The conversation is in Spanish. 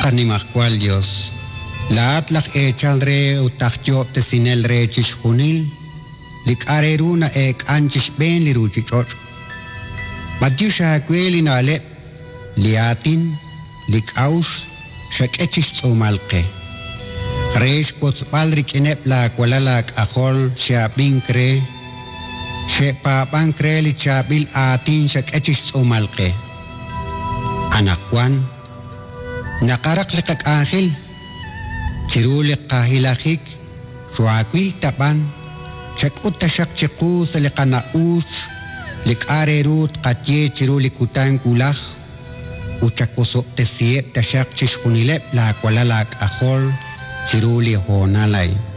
qanimakwal Dios. Lahat lak echalre utakyo tesinel re chishunil. Lik areruna ek anchish ben liruchi choch. Madiusha kweli na lep. Liatin lik aus shak echish tsumalke. Reish potsbalrik inep la kualalak ahol shabinkre. Shepapankre li chabil atin shak echish tsumalke. Anakwan. Nakarak likak angel. Chirulik kahilakik. Suakwil tapan. Shak utasak chiku sa likana uch. Lik arerut katye chirulik utang kulak. Uchakusok tesiep tasak chishkunilep la kualalak ahol. Chiruli honalay.